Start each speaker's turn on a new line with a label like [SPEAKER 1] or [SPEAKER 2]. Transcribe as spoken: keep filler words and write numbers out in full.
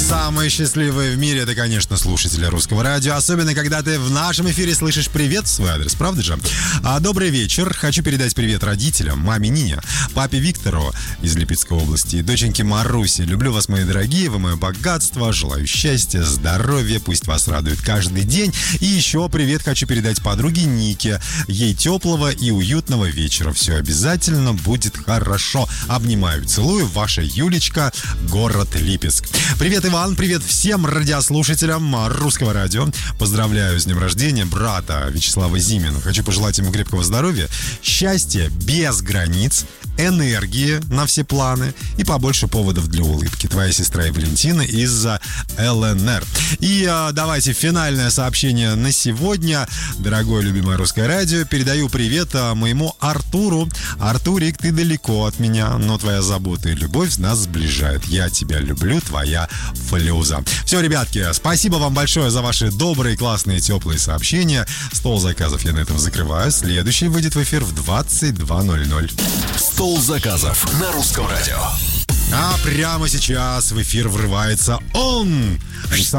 [SPEAKER 1] Самые счастливые в мире — это, конечно, слушатели Русского радио. Особенно, когда ты в нашем эфире слышишь привет в свой адрес, правда же? А, добрый вечер. Хочу передать привет родителям, маме Нине, папе Виктору из Липецкой области и доченьке Марусе. Люблю вас, мои дорогие, вы мое богатство. Желаю счастья, здоровья, пусть вас радует каждый день. И еще привет хочу передать подруге Нике. Ей теплого и уютного вечера. Все обязательно будет хорошо. Обнимаю, целую. Ваша Юлечка, город Липецк. Привет, Иван, привет всем радиослушателям Русского радио. Поздравляю с днем рождения брата Вячеслава Зимина. Хочу пожелать ему крепкого здоровья, счастья без границ, энергии на все планы и побольше поводов для улыбки. Твоя сестра и Валентина из-за ЛНР. И а, давайте финальное сообщение на сегодня. Дорогое любимое Русское радио, передаю привет а, моему Артуру. Артурик, ты далеко от меня, но твоя забота и любовь нас сближает. Я тебя люблю, твоя Флюза. Все, ребятки, спасибо вам большое за ваши добрые, классные, теплые сообщения. Стол заказов я на этом закрываю. Следующий выйдет в эфир в двадцать два ноль ноль.
[SPEAKER 2] Стол заказов на Русском радио.
[SPEAKER 1] А прямо сейчас в эфир врывается он,